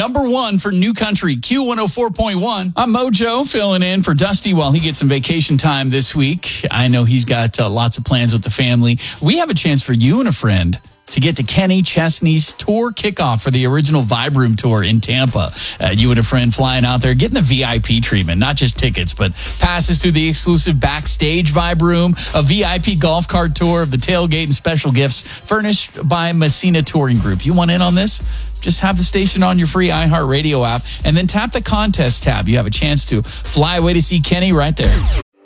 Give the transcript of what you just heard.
number one for New Country, Q104.1. I'm Mojo, filling in for Dusty while he gets some vacation time this week. I know he's got lots of plans with the family. We have a chance for you and a friend to get to Kenny Chesney's tour kickoff for the original Vibe Room tour in Tampa. You and a friend flying out there, getting the VIP treatment, not just tickets, but passes to the exclusive backstage Vibe Room, a VIP golf cart tour of the tailgate, and special gifts furnished by Messina Touring Group. You want in on this? Just have the station on your free iHeartRadio app and then tap the contest tab. You have a chance to fly away to see Kenny right there.